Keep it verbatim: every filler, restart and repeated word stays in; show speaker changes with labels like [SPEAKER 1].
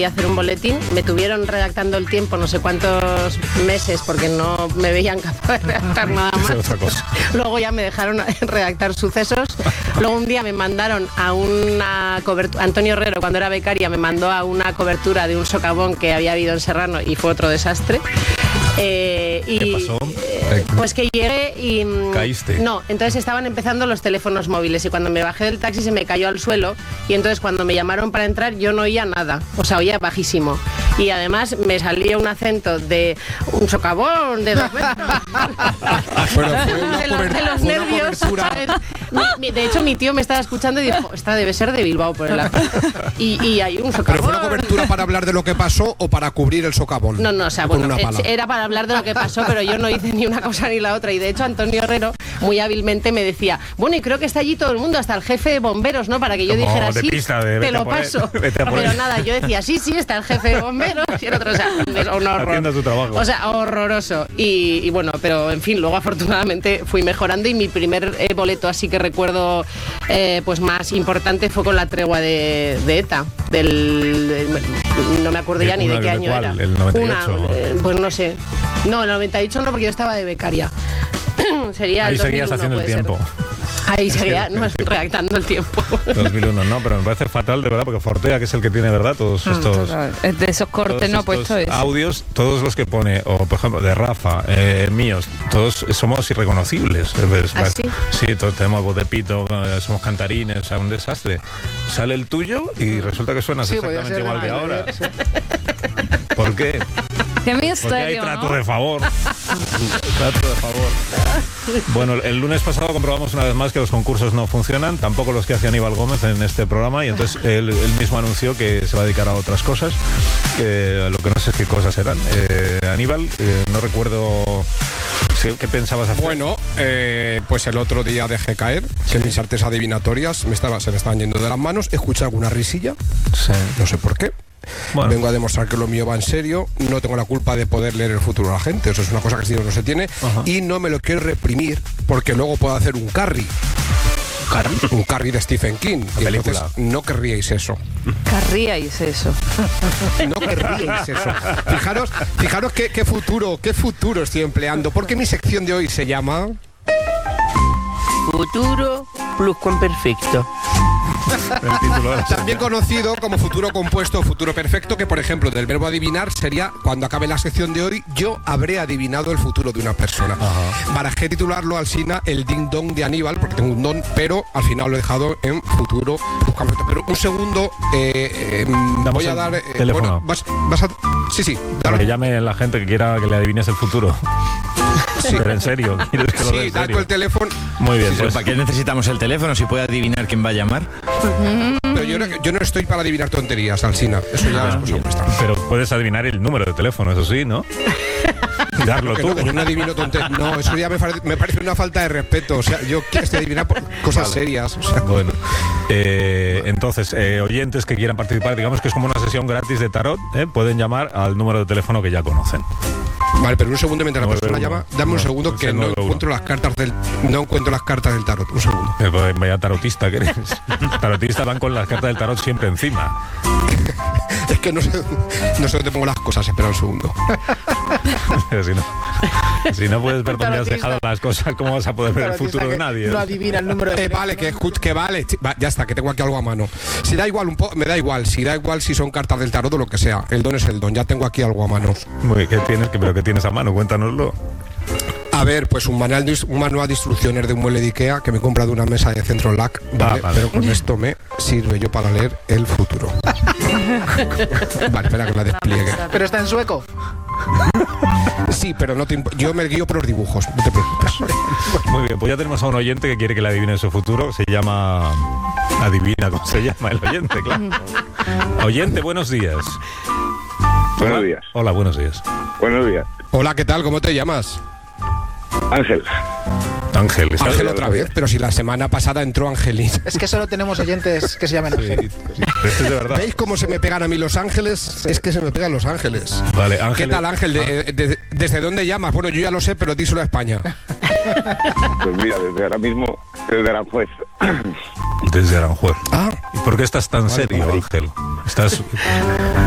[SPEAKER 1] podía hacer un boletín. Me tuvieron redactando El Tiempo no sé cuántos meses porque no me veían capaz de redactar nada más.
[SPEAKER 2] Esa es otra cosa.
[SPEAKER 1] Luego ya me dejaron redactar Sucesos. Luego un día me mandaron a una cobertura, Antonio Herrero, cuando era becaria, me mandó a una cobertura de un socavón que había habido en Serrano y fue otro desastre. Eh, y,
[SPEAKER 2] ¿Qué pasó?
[SPEAKER 1] Eh, pues que llegué y...
[SPEAKER 2] ¿Caíste?
[SPEAKER 1] No, entonces estaban empezando los teléfonos móviles y cuando me bajé del taxi se me cayó al suelo y entonces cuando me llamaron para entrar yo no oía nada, o sea, oía bajísimo. Y además me salía un acento de un socavón, de dos metros.
[SPEAKER 3] Bueno, fue una
[SPEAKER 1] de, los, de los
[SPEAKER 3] fue una
[SPEAKER 1] nervios.
[SPEAKER 3] cobertura.
[SPEAKER 1] ¿sabes? Mi, mi, de hecho, mi tío me estaba escuchando y dijo, esta debe ser de Bilbao por el y, y hay un socavón.
[SPEAKER 3] ¿Pero fue una cobertura para hablar de lo que pasó o para cubrir el socavón?
[SPEAKER 1] No, no, o sea,
[SPEAKER 3] Con
[SPEAKER 1] bueno,
[SPEAKER 3] una pala.
[SPEAKER 1] era para hablar de lo que pasó, pero yo no hice ni una cosa ni la otra. Y de hecho, Antonio Herrero, muy hábilmente, me decía, bueno, y creo que está allí todo el mundo, hasta el jefe de bomberos, ¿no? Para que yo
[SPEAKER 2] Como
[SPEAKER 1] dijera
[SPEAKER 2] de
[SPEAKER 1] sí,
[SPEAKER 2] pista, de
[SPEAKER 1] te
[SPEAKER 2] vete
[SPEAKER 1] lo
[SPEAKER 2] a por él,
[SPEAKER 1] paso.
[SPEAKER 2] vete a por
[SPEAKER 1] Pero
[SPEAKER 2] él.
[SPEAKER 1] nada, yo decía, sí, sí, está el jefe de bomberos. Y el otro, o sea, es un horror.
[SPEAKER 2] Haciendo tu trabajo.
[SPEAKER 1] O sea, horroroso. Y, y bueno, pero en fin, luego afortunadamente fui mejorando y mi primer eh, boleto así que recuerdo eh, pues más importante fue con la tregua de, de ETA. Del, del- no me acuerdo ya ni de
[SPEAKER 2] Una
[SPEAKER 1] qué
[SPEAKER 2] de
[SPEAKER 1] año
[SPEAKER 2] cuál,
[SPEAKER 1] era.
[SPEAKER 2] el noventa y ocho.
[SPEAKER 1] Una, eh, pues no sé. No, el noventa y ocho no, porque yo estaba de becaria. Sería
[SPEAKER 2] Ahí
[SPEAKER 1] el
[SPEAKER 2] seguías
[SPEAKER 1] dos mil uno,
[SPEAKER 2] haciendo el
[SPEAKER 1] puede ser.
[SPEAKER 2] tiempo.
[SPEAKER 1] Ahí seguía,
[SPEAKER 2] que-
[SPEAKER 1] no, redactando El Tiempo.
[SPEAKER 2] dos mil uno, no, pero me parece fatal, de verdad, porque Fortea, que es el que tiene, ¿verdad? Todos estos...
[SPEAKER 4] Es de esos cortes
[SPEAKER 2] todos
[SPEAKER 4] no ha
[SPEAKER 2] estos
[SPEAKER 4] puesto eso.
[SPEAKER 2] audios, todos los que pone, o por ejemplo de Rafa, eh, míos, todos somos irreconocibles. Es-
[SPEAKER 1] ¿Ah, sí?
[SPEAKER 2] Sí, todos tenemos voz de pito, eh, somos cantarines, o sea, un desastre. Sale el tuyo y resulta que suenas
[SPEAKER 5] Sí, podía
[SPEAKER 2] exactamente
[SPEAKER 5] ser
[SPEAKER 2] igual
[SPEAKER 5] de
[SPEAKER 2] que
[SPEAKER 5] Manuel,
[SPEAKER 2] ahora.
[SPEAKER 5] sí.
[SPEAKER 2] ¿Por qué?
[SPEAKER 4] Qué
[SPEAKER 2] Porque hay
[SPEAKER 4] misterio,
[SPEAKER 2] trato
[SPEAKER 4] ¿no?
[SPEAKER 2] de favor. Trato de favor. Bueno, el lunes pasado comprobamos una vez más que los concursos no funcionan, tampoco los que hace Aníbal Gómez en este programa, y entonces él, él mismo anunció que se va a dedicar a otras cosas, que lo que no sé qué cosas eran. Eh, Aníbal, eh, no recuerdo sí, qué pensabas hacer.
[SPEAKER 3] Bueno, eh, pues el otro día dejé caer que mis artes adivinatorias me estaba, se me estaban yendo de las manos. Escuché alguna risilla,
[SPEAKER 2] Sí.
[SPEAKER 3] no sé por qué.
[SPEAKER 2] Bueno.
[SPEAKER 3] Vengo a demostrar que lo mío va en serio. No tengo la culpa de poder leer el futuro a la gente. Eso es una cosa que si no se tiene.
[SPEAKER 2] Ajá.
[SPEAKER 3] Y no me lo quiero reprimir porque luego puedo hacer un carry.
[SPEAKER 2] ¿Carry?
[SPEAKER 3] Un carry de Stephen King. Y
[SPEAKER 2] película.
[SPEAKER 3] entonces no querríais eso.
[SPEAKER 4] Carríais eso.
[SPEAKER 3] No querríais eso. Fijaros, fijaros qué, qué futuro, qué futuro estoy empleando. Porque mi sección de hoy se llama...
[SPEAKER 6] Futuro pluscuamperfecto.
[SPEAKER 2] El título era-
[SPEAKER 3] También conocido como futuro compuesto o futuro perfecto, que por ejemplo del verbo adivinar sería cuando acabe la sección de hoy yo habré adivinado el futuro de una persona.
[SPEAKER 2] Ajá.
[SPEAKER 3] Barajé titularlo al Sina el ding dong de Aníbal, porque tengo un don, pero al final lo he dejado en futuro perfecto. Pero un segundo, eh, eh, voy a
[SPEAKER 2] el
[SPEAKER 3] dar... eh,
[SPEAKER 2] teléfono.
[SPEAKER 3] bueno, vas, vas a... Sí, sí,
[SPEAKER 2] Para
[SPEAKER 3] dale.
[SPEAKER 2] que llame la gente que quiera que le adivines el futuro.
[SPEAKER 3] Sí.
[SPEAKER 2] Pero en serio, ¿quieres que lo dé
[SPEAKER 3] Sí,
[SPEAKER 2] en
[SPEAKER 3] da
[SPEAKER 2] serio?
[SPEAKER 3] tú el teléfono.
[SPEAKER 2] Muy bien,
[SPEAKER 7] Sí,
[SPEAKER 2] pues,
[SPEAKER 7] ¿para qué necesitamos el teléfono si puede adivinar quién va a llamar?
[SPEAKER 3] Pero yo no, yo no estoy para adivinar tonterías, Alsina. Eso ya es cosa vuestra.
[SPEAKER 2] pero puedes adivinar el número de teléfono, eso sí, ¿no? Y darlo
[SPEAKER 3] Que
[SPEAKER 2] tú.
[SPEAKER 3] no, que yo no adivino tonterías. No, eso ya me, pare- me parece una falta de respeto. O sea, yo quiero este adivinar por cosas serias. O sea,
[SPEAKER 2] Bueno, eh, entonces, eh, oyentes que quieran participar, digamos que es como una sesión gratis de tarot, ¿eh? Pueden llamar al número de teléfono que ya conocen.
[SPEAKER 3] vale, pero un segundo mientras la
[SPEAKER 2] nueve
[SPEAKER 3] persona
[SPEAKER 2] uno.
[SPEAKER 3] llama. Dame un
[SPEAKER 2] No,
[SPEAKER 3] segundo
[SPEAKER 2] es
[SPEAKER 3] que
[SPEAKER 2] el
[SPEAKER 3] no
[SPEAKER 2] nueve uno.
[SPEAKER 3] encuentro las cartas del no encuentro las cartas del tarot. Un segundo.
[SPEAKER 2] Eh, pues, vaya tarotista que eres. Tarotistas van con las cartas del tarot siempre encima.
[SPEAKER 3] Es que no sé, no sé dónde pongo las cosas. Espera un segundo.
[SPEAKER 2] Pero si no, si no puedes ver dónde has
[SPEAKER 5] Tarotista.
[SPEAKER 2] dejado las cosas, ¿cómo vas a poder ver el
[SPEAKER 5] Tarotista
[SPEAKER 2] futuro de
[SPEAKER 5] que
[SPEAKER 2] nadie?
[SPEAKER 5] No adivina el número de
[SPEAKER 3] Eh, vale, que escuch, que vale. chi- va, ya está, que tengo aquí algo a mano. Si da igual un poco, me da igual. Si da igual si son cartas del tarot o lo que sea. El don es el don. Ya tengo aquí algo a mano.
[SPEAKER 2] Muy, ¿qué tienes? ¿Qué, ¿Pero qué tienes a mano? Cuéntanoslo.
[SPEAKER 3] A ver, pues un manual de, un manual de instrucciones de un mueble de Ikea que me he comprado una mesa de Centro Lac, ¿vale?
[SPEAKER 2] Ah, vale.
[SPEAKER 3] Pero con esto me sirve yo para leer el futuro. Vale, espera que la despliegue.
[SPEAKER 5] Pero está en sueco.
[SPEAKER 3] Sí, pero no te imp- yo me guío por los dibujos, no te preocupes.
[SPEAKER 2] Muy bien, pues ya tenemos a un oyente que quiere que le adivine su futuro. Se llama... Adivina cómo se llama el oyente, claro. Oyente, buenos días.
[SPEAKER 8] Buenos
[SPEAKER 2] Hola.
[SPEAKER 8] días.
[SPEAKER 2] Hola, buenos días.
[SPEAKER 8] Buenos días.
[SPEAKER 3] Hola, ¿qué tal? ¿Cómo te llamas?
[SPEAKER 8] Ángel.
[SPEAKER 2] Ángel, ¿estás-
[SPEAKER 3] Ángel otra vez, pero si la semana pasada entró Angelín.
[SPEAKER 5] Es que solo tenemos oyentes que se llaman Ángel.
[SPEAKER 2] Sí, esto es de verdad.
[SPEAKER 3] ¿Veis cómo se me pegan a mí Los Ángeles? Es que se me pegan Los Ángeles.
[SPEAKER 2] Vale, Ángel.
[SPEAKER 3] ¿Qué tal, Ángel? De- de- ¿Desde dónde llamas? Bueno, yo ya lo sé, pero díselo a España.
[SPEAKER 8] Pues mira, desde ahora mismo, desde Aranjuez.
[SPEAKER 2] Desde Aranjuez.
[SPEAKER 3] Ah,
[SPEAKER 2] ¿Y por qué estás tan
[SPEAKER 3] Vale,
[SPEAKER 2] serio,
[SPEAKER 3] vale.
[SPEAKER 2] Ángel? Estás...